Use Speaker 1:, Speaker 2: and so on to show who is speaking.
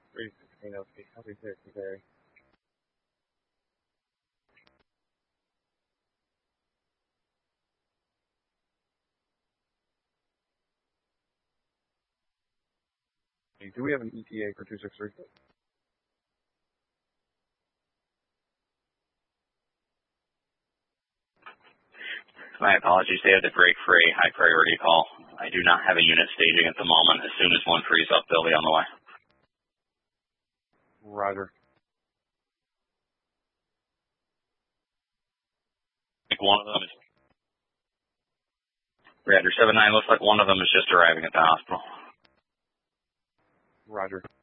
Speaker 1: 316 LP, copy 6, okay. Do we have an ETA for 263?
Speaker 2: My apologies. They had to break for a high priority call. I do not have a unit staging at the moment. As soon as one frees up, they'll be on the way.
Speaker 1: Roger.
Speaker 2: I think one of them is Roger 79. Looks like one of them is just arriving at the hospital.
Speaker 1: Roger.